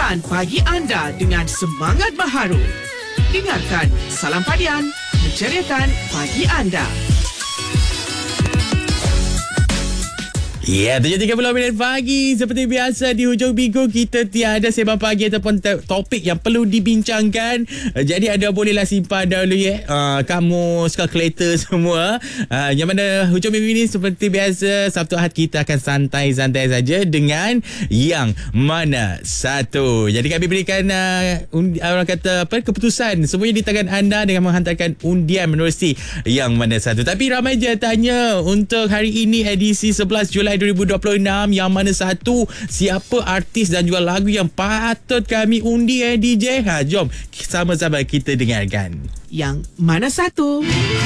Mulakan pagi anda dengan semangat baharu. Dengarkan Salam Padian, menceriakan pagi anda. Ya, 7.30 pagi. Seperti biasa di hujung minggu kita tiada sembang pagi ataupun topik yang perlu dibincangkan. Jadi anda bolehlah simpan dahulu kamus, kalkulator semua. Yang mana hujung minggu ini seperti biasa Sabtu Ahad kita akan santai-santai saja dengan yang mana satu. Jadi kami berikan orang kata keputusan semuanya di tangan anda dengan menghantarkan undian menerusi yang mana satu. Tapi ramai je tanya untuk hari ini edisi 11 Julai 2026 yang mana satu, siapa artis dan juga lagu yang patut kami undi DJ. Jom sama-sama kita dengarkan. Yang mana satu?